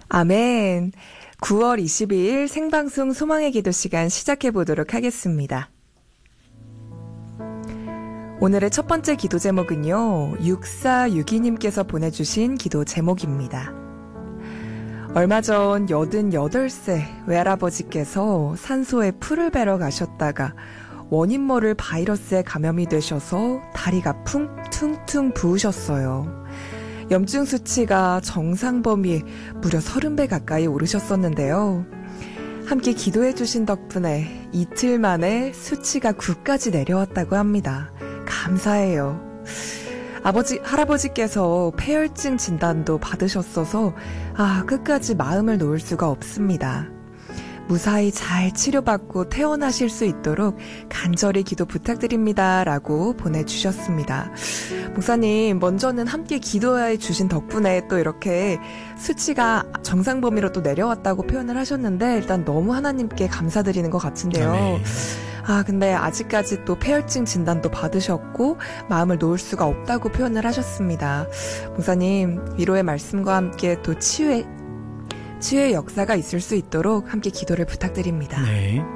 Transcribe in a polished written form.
아멘. 9월 22일 생방송 소망의 기도 시간 시작해 보도록 하겠습니다. 오늘의 첫 번째 기도 제목은요, 6462님께서 보내주신 기도 제목입니다. 얼마 전 88세 외할아버지께서 산소에 풀을 베러 가셨다가 원인 모를 바이러스에 감염이 되셔서 다리가 퉁퉁 부으셨어요. 염증 수치가 정상 범위에 무려 30배 가까이 오르셨었는데요. 함께 기도해 주신 덕분에 이틀 만에 수치가 9까지 내려왔다고 합니다. 감사해요. 할아버지께서 폐혈증 진단도 받으셨어서 끝까지 마음을 놓을 수가 없습니다. 무사히 잘 치료받고 퇴원하실 수 있도록 간절히 기도 부탁드립니다. 라고 보내주셨습니다. 목사님, 먼저는 함께 기도해 주신 덕분에 또 이렇게 수치가 정상 범위로 또 내려왔다고 표현을 하셨는데 일단 너무 하나님께 감사드리는 것 같은데요. 네. 근데 아직까지 또 폐혈증 진단도 받으셨고 마음을 놓을 수가 없다고 표현을 하셨습니다. 목사님, 위로의 말씀과 함께 또 치유의 역사가 있을 수 있도록 함께 기도를 부탁드립니다. 네.